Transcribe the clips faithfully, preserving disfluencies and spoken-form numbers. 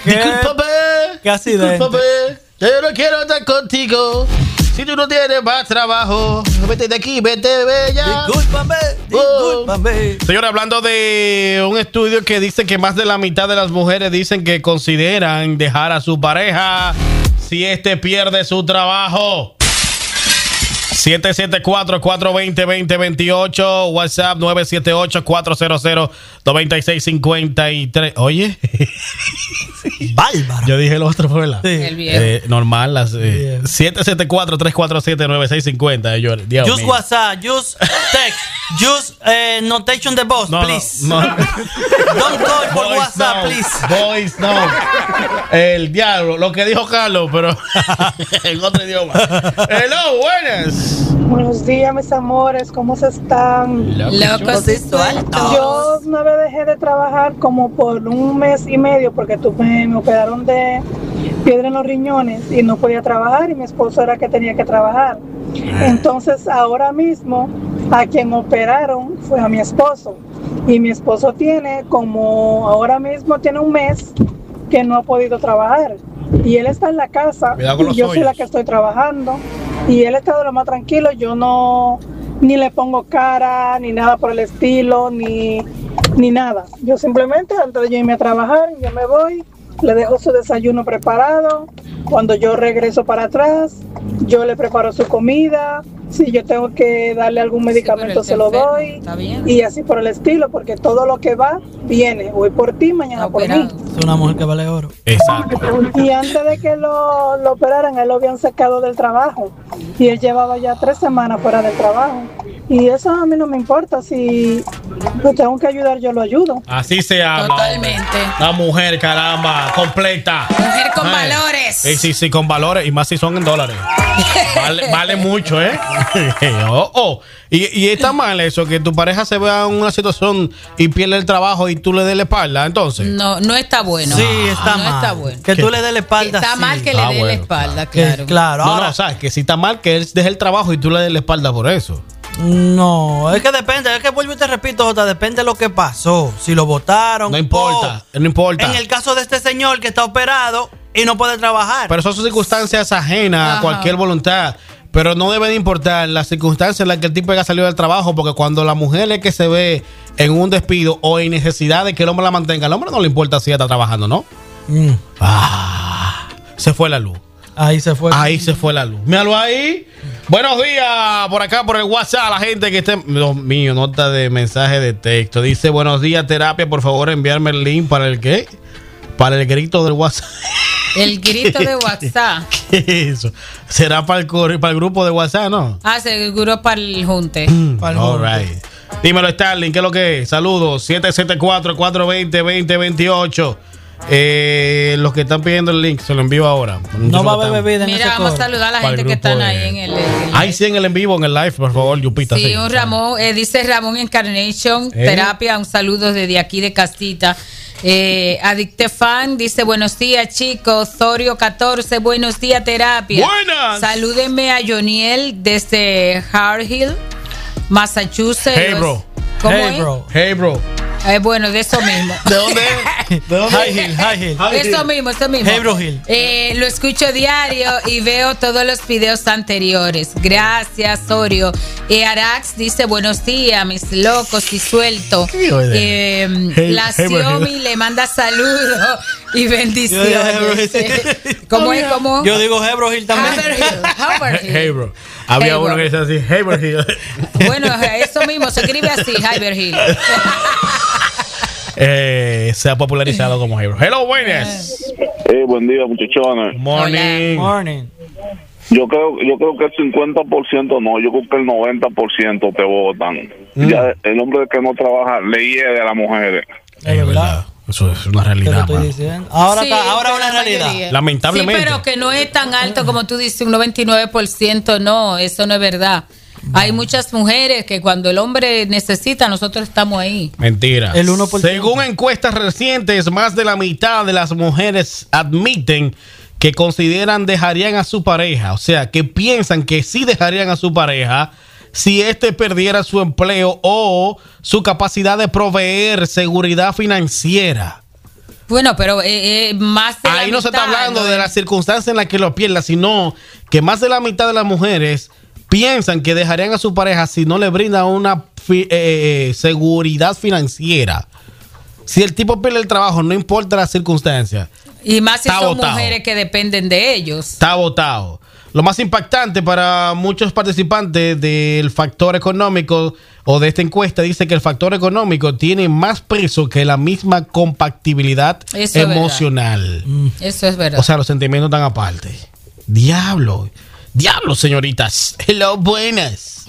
Discúlpame. ¿Qué accidente? Discúlpame. Yo no quiero estar contigo. Si tú no tienes más trabajo, vete de aquí, vete, bella. Discúlpame, discúlpame. Oh. Señora, hablando de un estudio que dice que más de la mitad de las mujeres dicen que consideran dejar a su pareja si este pierde su trabajo. siete siete cuatro, cuatro dos cero, dos cero dos ocho, WhatsApp nueve siete ocho, cuatro cero cero, nueve seis cinco tres. Oye, bárbaro. Yo dije el otro, ¿fue verdad? Sí. El viejo. Eh, normal, las eh, siete siete cuatro, tres cuatro siete, nueve seis cinco cero. Use WhatsApp, use text, use eh, notation de voz, no, please. No, no. Don't call por Boys, WhatsApp, no. please. Boys, no. El diablo, lo que dijo Carlos, pero en otro idioma. Hello, buenas. Buenos días, mis amores, ¿cómo se están? Locos y sueltos. Yo una vez dejé de trabajar como por un mes y medio porque tuve, me operaron de piedra en los riñones y no podía trabajar y mi esposo era que tenía que trabajar. Entonces ahora mismo a quien operaron fue a mi esposo y mi esposo tiene como ahora mismo tiene un mes que no ha podido trabajar y él está en la casa y yo soy la que estoy trabajando y él está de lo más tranquilo. Yo no ni le pongo cara ni nada por el estilo ni, ni nada. Yo simplemente antes de yo irme a trabajar yo me voy, le dejo su desayuno preparado, cuando yo regreso para atrás yo le preparo su comida, si yo tengo que darle algún medicamento sí, se lo doy y así por el estilo, porque todo lo que va viene, hoy por ti, mañana por mí. Es una mujer que vale oro. Exacto. Y antes de que lo, lo operaran, él lo habían sacado del trabajo y él llevaba ya tres semanas fuera del trabajo. Y eso a mí no me importa, si lo tengo que ayudar yo lo ayudo. Así se habla. Totalmente. La mujer, caramba, completa. Mujer con Ay. valores. Sí, sí, sí, con valores y más si son en dólares. Vale, vale mucho, ¿eh? oh, oh. Y, y está mal eso, que tu pareja se vea en una situación y pierde el trabajo y tú le des la espalda, entonces. No, no está bueno. Sí, está no mal. está bueno. Que tú le des la espalda. Está sí. mal que le Ah, dé bueno, la espalda, Que- claro. claro. No, Ahora, no, sabes que si está mal que él deje el trabajo y tú le des la espalda por eso. no, es que depende, es que vuelvo y te repito, Jota, depende de lo que pasó. Si lo votaron. No importa, o- no importa. En el caso de este señor que está operado y no puede trabajar. Pero son circunstancias ajenas Ajá. a cualquier voluntad. Pero no debe de importar las circunstancias en las que el tipo haya salido del trabajo, porque cuando la mujer es que se ve en un despido o en necesidad de que el hombre la mantenga, al hombre no le importa si ella está trabajando, ¿no? Mm, Ah, se fue la luz. ahí se fue. Ahí se fue la luz. Míralo ahí. Buenos días por acá, por el WhatsApp, la gente que esté. Dios mío, nota de mensaje de texto. Dice, buenos días, terapia, por favor, enviarme el link para el qué. Para el grito del WhatsApp. El grito de WhatsApp. ¿Qué es eso? ¿Será para el, cor- para el grupo de WhatsApp, no? Ah, seguro para el junte. Para el All mundo. right. Dímelo, Starling, ¿qué es lo que es? Saludos, siete siete cuatro, cuatro dos cero, dos cero dos ocho. Eh, los que están pidiendo el link, se lo envío ahora. No va a haber bebida en Mira, ese vamos a coro. saludar a la Para el gente que grupo están de- ahí en el. en el- Ahí sí en el en vivo, en el live, por favor, Yupita. Sí, un Ramón, eh, dice Ramón Encarnation, ¿Eh? terapia, un saludo desde aquí de Castita. Eh, Adictefan dice, buenos días chicos, Sorio catorce, buenos días terapia. Buenas. Salúdenme Salúdenme a Joniel desde Hard Hill, Massachusetts. Hey, bro. ¿Cómo Hey, es? bro. Hey, bro. Eh, bueno, de eso mismo. ¿De dónde es? ¿De dónde High Hill, High Hill. High Eso Hill. mismo, eso mismo. Hebro Hill. Eh, lo escucho diario y veo todos los videos anteriores. Gracias, Sorio. Eh, Arax dice, buenos días, mis locos y suelto. ¿Qué oye? Eh, Hey, la Hebro Hill. Xiaomi le manda saludos y bendiciones. Yo digo Hebro Hill. Eh, ¿Cómo es? ¿Cómo? Yo digo Hebro Hill también. Haverhill, Haverhill. Hey, bro. Había Hey, uno bro. que decía así, Hey, bro. Bueno, eso mismo, se escribe así, Haverhill. eh, se ha popularizado como Hey, bro. Hello, buenas. Eh, buen día, muchachones. Morning. Morning. Yo creo, yo creo que el cincuenta por ciento no, yo creo que el noventa por ciento te votan. Mm. Ya el hombre que no trabaja le hiere a las mujeres. Es verdad. Eso es una ¿Qué te realidad, estoy mano. diciendo? Ahora, Sí, está, ahora pero una la realidad. mayoría. Lamentablemente. Sí, pero que no es tan alto como tú dices, un noventa y nueve por ciento, no, eso no es verdad. Hay muchas mujeres que cuando el hombre necesita, nosotros estamos ahí. Mentira. El uno por ciento. Según encuestas recientes, más de la mitad de las mujeres admiten que consideran dejarían a su pareja. O sea, que piensan que sí dejarían a su pareja si éste perdiera su empleo o su capacidad de proveer seguridad financiera. Bueno, pero eh, eh, más de la Ahí no se mitad, está hablando ¿no? de las circunstancias en las que lo pierda, sino que más de la mitad de las mujeres piensan que dejarían a su pareja si no le brinda una fi- eh, eh, seguridad financiera. Si el tipo pierde el trabajo, no importa las circunstancias, Y más si Está son botado. mujeres que dependen de ellos. está votado. Lo más impactante para muchos participantes del factor económico o de esta encuesta dice que el factor económico tiene más peso que la misma compatibilidad Eso es emocional. Eso es verdad. O sea, los sentimientos están aparte. Diablo. Diablo, señoritas. Hello, buenas.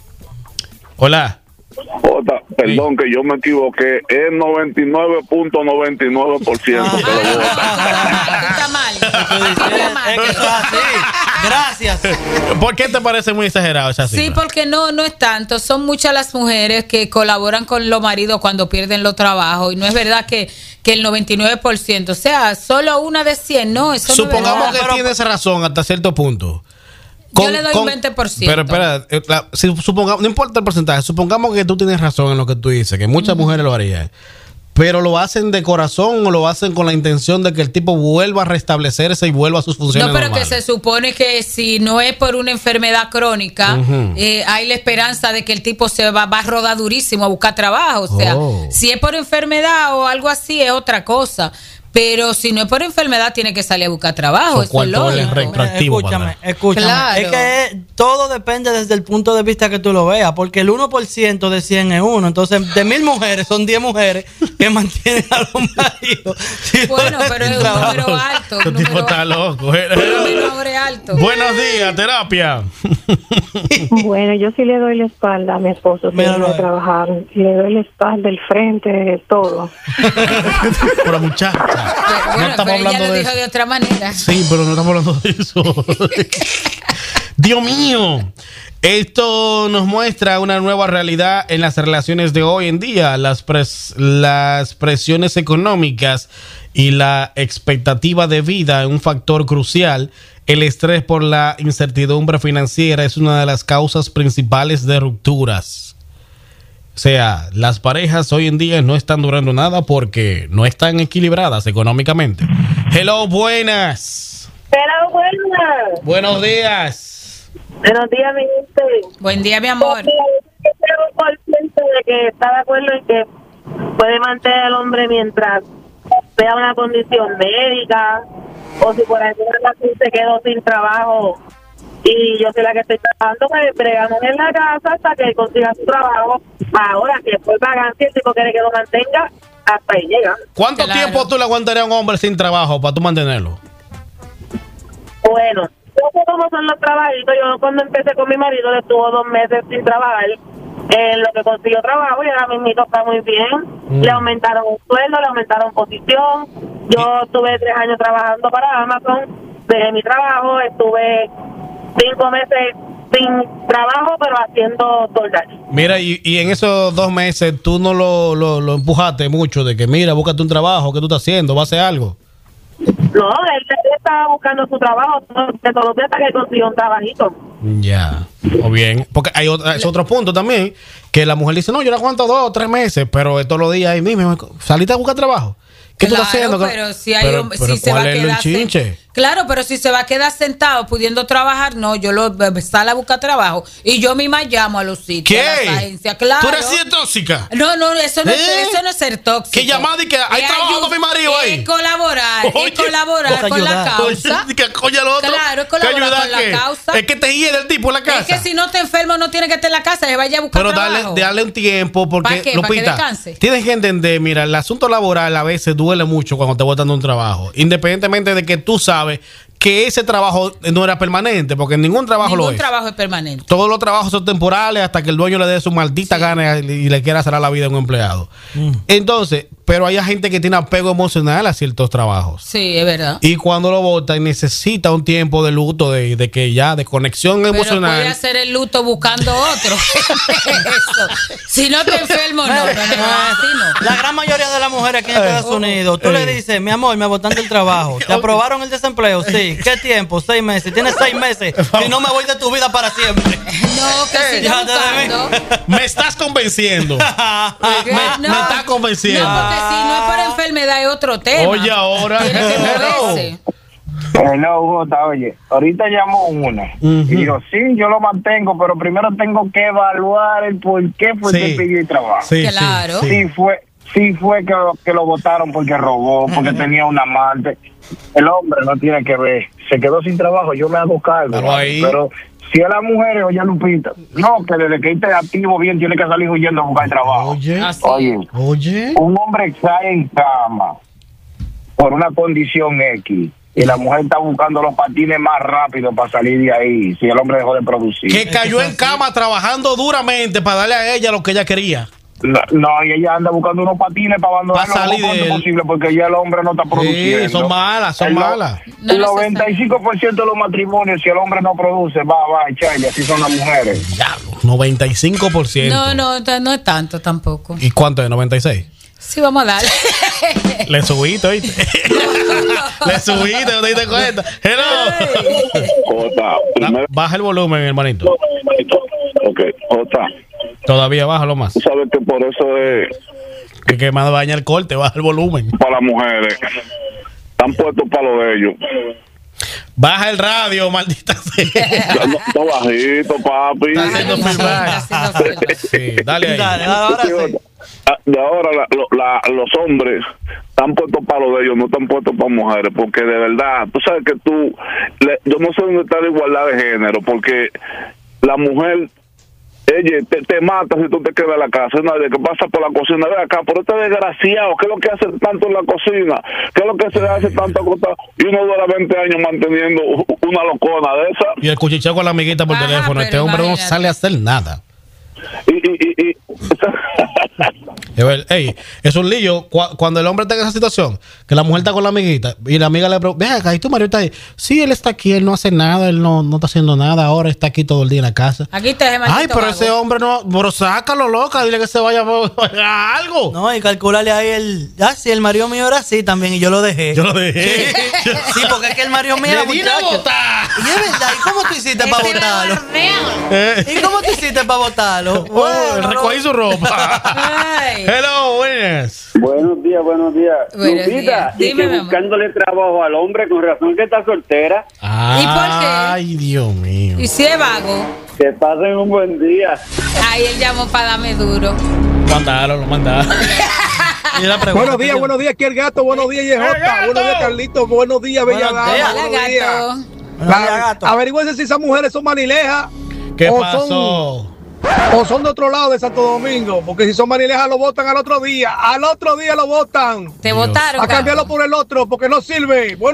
Hola. Jota, perdón que yo me equivoqué, es noventa y nueve punto noventa y nueve por ciento que lo vota. Está mal. Es que eso es así. Gracias. ¿Por qué te parece muy exagerado esa cifra? Sí, porque no, no es tanto. Son muchas las mujeres que colaboran con los maridos cuando pierden los trabajos. Y no es verdad que, que el noventa y nueve por ciento, o sea, solo una de cien, no, eso Supongamos no es verdad. que tienes razón hasta cierto punto. Yo le doy un veinte por ciento. Pero espera, eh, la- si supongamos, no importa el porcentaje, supongamos que tú tienes razón en lo que tú dices, que muchas mujeres lo harían. Pero lo hacen de corazón o lo hacen con la intención de que el tipo vuelva a restablecerse y vuelva a sus funciones No, pero normales. que se supone que si no es por una enfermedad crónica, Ujú. eh, hay la esperanza de que el tipo se va, va a rodar durísimo a buscar trabajo. O sea, Oh. si es por enfermedad o algo así, es otra cosa. Pero si no es por enfermedad, tiene que salir a buscar trabajo. Son Eso es cuartos lógico. del retroactivo, Escúchame, ¿verdad? escúchame. Claro. Es que es- todo depende desde el punto de vista que tú lo veas, porque el uno por ciento de cien es uno. Entonces, de mil mujeres, son diez mujeres que mantienen a los maridos. Si Bueno, no pero sin es un trabajo. número alto. Un Este tipo número está alto. loco. eh. Un número alto. Buenos días, terapia. Bueno, yo sí le doy la espalda a mi esposo que Míralo viene a ahí. trabajar. Le doy la espalda, el frente, todo. Pero muchacha, Pero, no bueno, estamos pero ella hablando lo de dijo eso. de otra manera. Sí, pero no estamos hablando de eso. Dios mío. Esto nos muestra una nueva realidad en las relaciones de hoy en día. Las, pres- las presiones económicas y la expectativa de vida, un factor crucial. El estrés por la incertidumbre financiera es una de las causas principales de rupturas. O sea, las parejas hoy en día no están durando nada porque no están equilibradas económicamente. Hello, buenas. Pero bueno, Buenos días. buenos días, mi gente. Buen día, mi amor. Porque yo estoy un por ciento de que está de acuerdo en que puede mantener al hombre mientras sea una condición médica o si por alguna razón se quedó sin trabajo y yo soy la que estoy trabajando, pues bregamos en la casa hasta que él consiga su trabajo. Ahora, si después pagan, si el tipo quiere que lo mantenga, hasta ahí llega. ¿Cuánto Claro. tiempo tú le aguantarías a un hombre sin trabajo para tú mantenerlo? Bueno, yo sé cómo son los trabajitos. Yo cuando empecé con mi marido, le estuvo dos meses sin trabajar. En lo que consiguió trabajo y ahora mismo está muy bien. Mm. Le aumentaron un sueldo, le aumentaron posición. Yo estuve tres años trabajando para Amazon. Dejé mi trabajo, estuve cinco meses sin trabajo, pero haciendo soldar. Mira, y, y en esos dos meses tú no lo, lo, lo empujaste mucho de que, mira, búscate un trabajo, ¿qué tú estás haciendo? ¿Vas a hacer algo? No, él, él estaba buscando su trabajo de todos los días hasta que consiguió un trabajito. Ya, o bien, porque hay otra, es otro punto también, que la mujer dice, no, yo la aguanto dos o tres meses, pero todos los días ahí mismo, saliste a buscar trabajo. ¿Qué tú estás Claro, haciendo? pero si, hay, Pero- un- pero si se va ¿cuál a es el quedar sen- chinche? Claro, pero si se va a quedar sentado pudiendo trabajar, no, yo lo sale a buscar trabajo y yo misma llamo a los sitios, ¿Qué? a las agencias, claro. ¿Tú eres así de tóxica? No, no, eso no, es, ¿Eh? eso no es ser tóxico. ¿Qué llamada y que hay Es trabajo ayu- con mi marido ahí? Es colaborar, Oye, es colaborar es con la ayudar. causa. Oye, que coño lo otro. Claro, es ¿Qué colaborar ayuda con la qué? causa. Es que te hiede el tipo en la casa. Es que si no te enfermo no tiene que estar en la casa, se vaya a buscar Pero dale, trabajo. dale un tiempo porque, ¿Pa' qué? ¿Pa' que Lupita, descanse? tienes que entender, mira, el asunto laboral a veces duele mucho cuando te botan de un trabajo, independientemente de que tú sabes que ese trabajo no era permanente, porque ningún trabajo Ningún lo es. trabajo es permanente. Todos los trabajos son temporales hasta que el dueño le dé su maldita gana y le quiera cerrar la vida a un empleado. Entonces, pero hay gente que tiene apego emocional a ciertos trabajos. Sí, es verdad. Y cuando lo votan necesita un tiempo de luto, de, de que ya, de conexión Pero emocional. puede hacer el luto buscando otro. Eso. Si no te enfermo, no, no, no, no, así no. La gran mayoría de las mujeres aquí en Estados Unidos, tú le dices, mi amor, me botan del trabajo. ¿Te aprobaron el desempleo? Sí. Sí, ¿qué tiempo? Seis meses. Tienes seis meses. Si no me voy de tu vida para siempre. No, que Ey, siga déjate de buscando. Me estás convenciendo. ¿Qué? me, No. me estás convenciendo. No, porque si no es por enfermedad, es otro tema. Oye, ahora. Tiene que moverse. Hello, Jota, oye, ahorita llamó uno Ujú. y dijo, sí, yo lo mantengo, pero primero tengo que evaluar el por qué fue Sí. que pidió el trabajo. Sí, sí, Claro. sí. Sí fue, sí fue que, lo- que lo votaron porque robó, porque tenía un amante. El hombre no tiene que ver, se quedó sin trabajo, yo me hago cargo. Pero ahí- Pero si a las mujeres, oye, Lupita, no, que desde que esté activo bien tiene que salir huyendo a buscar trabajo. Oye, Así. Oye, oye. un hombre cae en cama por una condición X y la mujer está buscando los patines más rápido para salir de ahí si el hombre dejó de producir. Que cayó en cama trabajando duramente para darle a ella lo que ella quería. No, no, y ella anda buscando unos patines para abandonarlo Pa' lo salir más de pronto él. posible porque ya el hombre no está produciendo. Sí, son malas, son El no- malas. No El necesariamente. noventa y cinco por ciento de los matrimonios, si el hombre no produce, va, va, echarle, así son las mujeres. Diablo, noventa y cinco por ciento. No, no, t- no es tanto tampoco. ¿Y cuánto es? ¿noventa y seis? Sí, vamos a darle. Le subiste, ¿oíste? Le subiste, no te diste cuenta. Hello. Jota, Da- primero, Baja el volumen, hermanito. ok, Jota, Todavía bájalo más. tú sabes que por eso es Que, que más daña el corte, baja el volumen. para las mujeres. Están puestos para lo de ellos. Baja el radio, maldita sea. No, está bajito, papi. Está haciendo Ay, feedback. está haciendo feedback. Sí, dale ahí. Dale, ahora sí. Ah, de ahora la- lo- la- los hombres están puestos para lo de ellos, no están puestos para mujeres, porque de verdad, tú sabes que tú, le- yo no sé dónde está la igualdad de género, porque la mujer, ella te, te mata si tú te quedas en la casa, nadie que pasa por la cocina, ve acá, pero este desgraciado, ¿qué es lo que hace tanto en la cocina? ¿Qué es lo que se hace tanto acostado? Y uno dura veinte años manteniendo una locona de esa. Y el cuchicheo con la amiguita por Ajá, teléfono. Este pero hombre no imagínate. sale a hacer nada. Y, y, y, y Es ver- Ey, es un lío cua- cuando el hombre está en esa situación, que la mujer está con la amiguita y la amiga le pregunta, ve acá, ¿y tu marido está ahí? Sí, él está aquí, él no hace nada, él no, no está haciendo nada, ahora está aquí todo el día en la casa. Aquí te ese maldito Ay, pero vago. ese hombre no, pero sácalo, loca, dile que se vaya a algo. No, y calcularle ahí el. Ah, sí, el marido mío era así también y yo lo dejé. Yo lo dejé. Sí, porque es que el marido mío era Le di una muchacho. bota. Y es verdad, ¿y cómo tú hiciste para Ese botarlo? Eh, ¿Y cómo tú hiciste para botarlo? oh, recogí su ropa. Ay. Hello, buenas. Buenos días, buenos días. Buenos Lupita, días. y Dime, que mi amor. buscándole trabajo al hombre, con razón que está soltera. ¿Y por qué? Ay, Dios mío. Y si es vago, Que pasen un buen día. ahí él llamó para darme duro. Mandaron, lo mandaron. Y la pregunta Buenos que días, yo- buenos días, aquí el gato, buenos días, Yejota, buenos días, Carlito, buenos días, Bella Buenos Dama, días. Hola, buenos días. gato. Buenos días, La- gato. Averígüense si esas mujeres son manilejas ¿Qué o pasó? son o son de otro lado de Santo Domingo, porque si son manilejas lo votan al otro día, al otro día lo votan, Te Dios. votaron. a cambiarlo gato. por el otro, porque no sirve. Bueno,